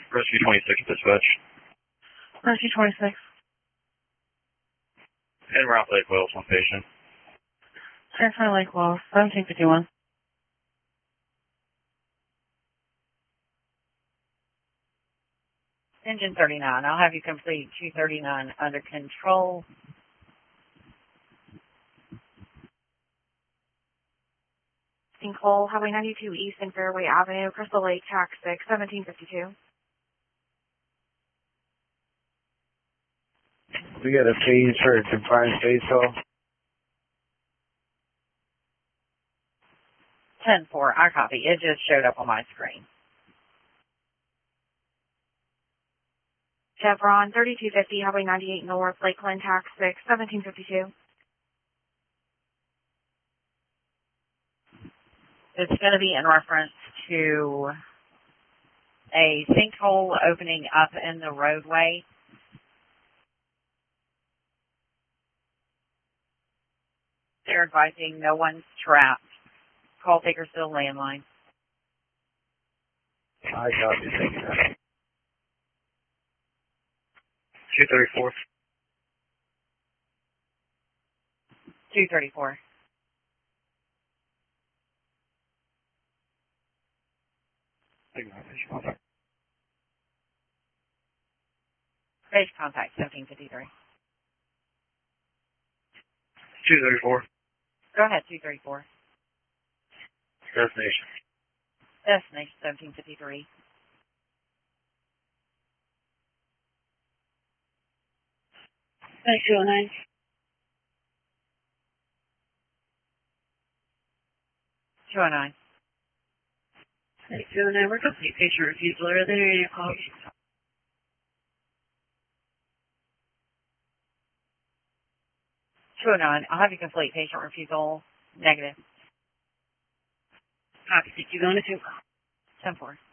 Rescue 26 dispatch. Rescue 26. En route Lake Wells, one patient. Transfer Lake Wells, 1751. Engine 39, I'll have you complete 239 under control. Cole, Highway 92 East and Fairway Avenue, Crystal Lake, Tax 6, 1752. We got a phase for a confined space hole. 10-4, I copy. It just showed up on my screen. Chevron 3250, Highway 98 North, Lakeland, Tax 6, 1752. It's going to be in reference to a sinkhole opening up in the roadway. They're advising no one's trapped. Call Bakersfield landline. I copy. Thank you. 234. 234. Contact. Base contact 1753. 234. Go ahead, 234. Destination. Destination 1753. Thanks, 209. 209. Thanks, 209. We're complete patient refusal. Are there any calls? 209. I'll have you complete patient refusal. Negative. Copy. Did you go into 10-4.